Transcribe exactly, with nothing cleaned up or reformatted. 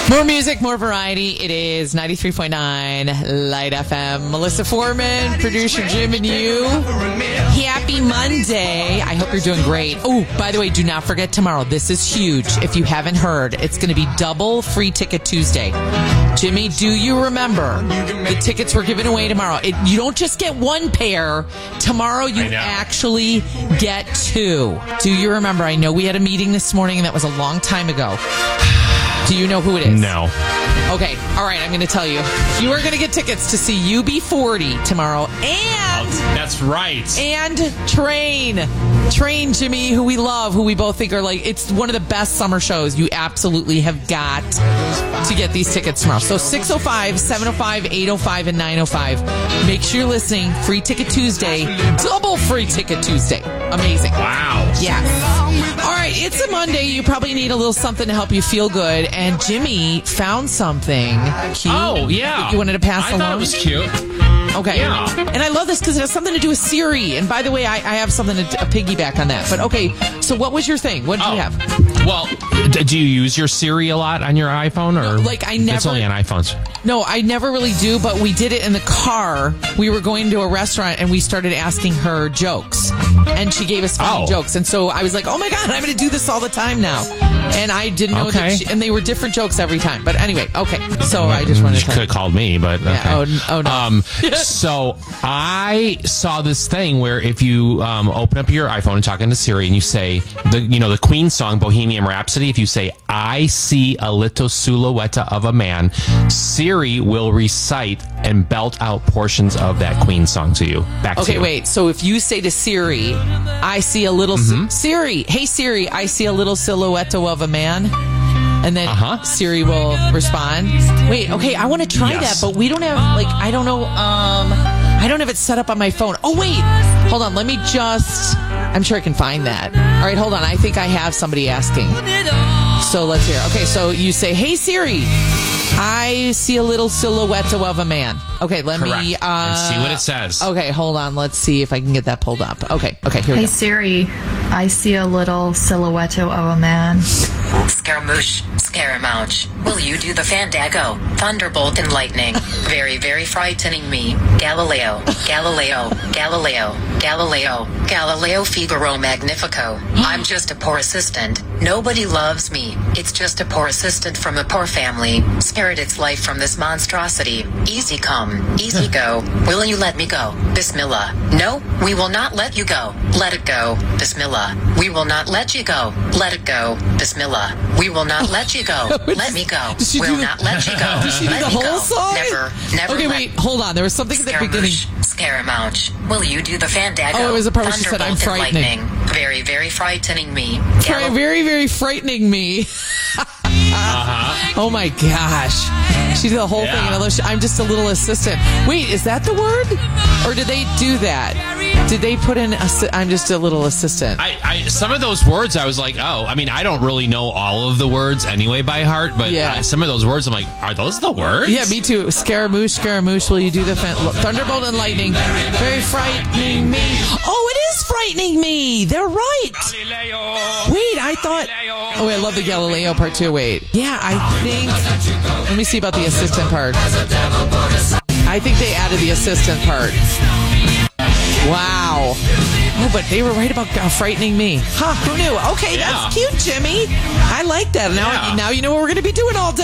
More music, more variety. It is ninety-three point nine Light F M. Melissa Foreman, producer Jim and you. Happy Monday. I hope you're doing great. Oh, by the way, do not forget tomorrow. This is huge. If you haven't heard, it's going to be double free ticket Tuesday. Jimmy, do you remember the tickets we're giving away tomorrow? It, you don't just get one pair. Tomorrow you actually get two. Do you remember? I know we had a meeting this morning, and that was a long time ago. Do you know who it is? No. Okay. All right. I'm going to tell you. You are going to get tickets to see U B forty tomorrow. And... Oh, that's right. And Train. Train, Jimmy, who we love, who we both think are like... It's one of the best summer shows. You absolutely have got to get these tickets tomorrow. So six oh five, seven oh five, eight oh five, and nine oh five. Make sure you're listening. Free Ticket Tuesday. Double Free Ticket Tuesday. Amazing. Wow. Yes. All right. It's a Monday. You probably need a little something to help you feel good. And Jimmy found something cute. Oh, yeah. You wanted to pass I along? thought it was cute. Okay. Yeah. And I love this because it has something to do with Siri. And by the way, I, I have something to a piggyback on that. But okay, so what was your thing? What did oh. you have? Well, d- do you use your Siri a lot on your iPhone? Or like I never. It's only on iPhones. No, I never really do, but we did it in the car. We were going to a restaurant and we started asking her jokes. And she gave us funny oh. jokes. And so I was like, oh my God, I'm going to do this all the time now. And I didn't know okay. that she, and they were different jokes every time. But anyway, okay. So I just wanted to. She could have called me, but okay. Yeah, oh, oh no. Um, so I saw this thing where if you um, open up your iPhone and talk into Siri and you say the you know the Queen song Bohemian Rhapsody, if you say I see a little silhouette of a man, Siri will recite and belt out portions of that Queen song to you. Back okay, to you. wait. So if you say to Siri, I see a little mm-hmm. si- Siri, hey Siri, I see a little silhouette of a man. And then uh-huh. Siri will respond. Wait, okay, I want to try yes. that, but we don't have, like, I don't know, um, I don't have it set up on my phone. Oh, wait, hold on, let me just, I'm sure I can find that. All right, hold on, I think I have somebody asking. So let's hear. Okay, so you say, hey, Siri, I see a little silhouette of a man. Okay, let Correct. me, uh, and see what it says. Okay, hold on, let's see if I can get that pulled up. Okay, okay, here we Hey go. Siri, I see a little silhouette of a man. Scaramouche, Scaramouche, will you do the Fandango? Thunderbolt and lightning, very, very frightening me. Galileo, Galileo, Galileo, Galileo, Galileo Figaro Magnifico. I'm just a poor assistant. Nobody loves me. It's just a poor assistant from a poor family. Spared its life from this monstrosity. Easy come, easy go. Will you let me go? Bismillah. No, we will not let you go. Let it go. Bismillah. We will not let you go. Let it go. Bismillah. We will not let you go. Let me go. We'll not let you go. Did she do let the me whole go. song? Never, never. Okay, let wait, hold on. There was something at the beginning. Scaramouche, will you do the Fandango? Oh, it was the part where she said, I'm Thunderbolt and frightening. lightning, very, very frightening me. Very, Gal- very, very frightening me. uh-huh. Oh my gosh. She did the whole Yeah. thing. And I love she, I'm just a little assistant. Wait, is that the word? Or did they do that? Did they put in, assi- I'm just a little assistant? I, I some of those words I was like, oh, I mean, I don't really know all of the words anyway by heart, but Yeah. uh, some of those words I'm like, are those the words? Yeah, me too. Scaramouche, Scaramouche, will you do the fan- Thunderbolt and lightning? Very frightening me. Oh, it is frightening me. They're right. Wait, I thought. Oh, wait, I love the Galileo part too. Wait. Yeah, I think. Let me see about the assistant part. I think they added the assistant part. Wow. Oh, but they were right about uh, frightening me. Huh, who knew? Okay, Yeah. that's cute, Jimmy. I like that. Now, Yeah. now you know what we're going to be doing all day.